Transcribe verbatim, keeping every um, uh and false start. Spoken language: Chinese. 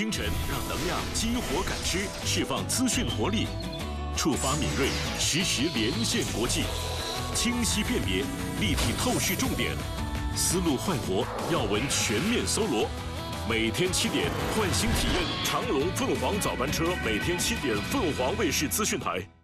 清晨让能量激活感知，释放资讯活力，触发敏锐，实时连线国际，清晰辨别，立体透视重点，思路焕活，要闻全面搜罗。每天七点，焕新体验长龙凤凰早班车，每天七点，凤凰卫视资讯台。